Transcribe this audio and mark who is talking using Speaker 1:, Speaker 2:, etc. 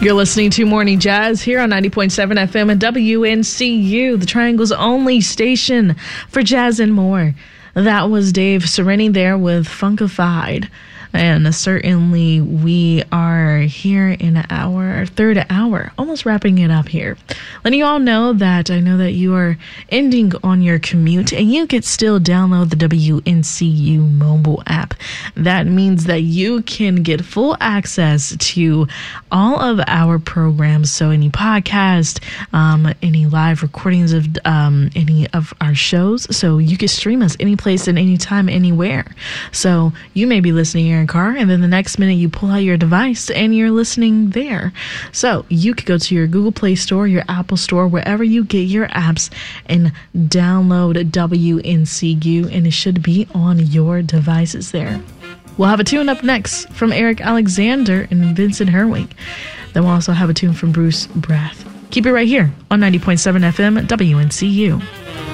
Speaker 1: You're listening to Morning Jazz here on 90.7 FM and WNCU, the Triangle's only station for jazz and more. That was Dave Sereni there with Funkified. And certainly we are here in our third hour, almost wrapping it up here. Letting you all know that I know that you are ending on your commute and you can still download the WNCU mobile app. That means that you can get full access to all of our programs. So any podcast, any live recordings of any of our shows. So you can stream us any place and anytime, anywhere. So you may be listening here in car, and then the next minute you pull out your device and you're listening there. So you could go to your Google Play Store, your Apple Store, wherever you get your apps, and download WNCU, and it should be on your devices there. We'll have a tune up next from Eric Alexander and Vincent Herwig. Then we'll also have a tune from Bruce Brath. Keep it right here on 90.7 FM WNCU.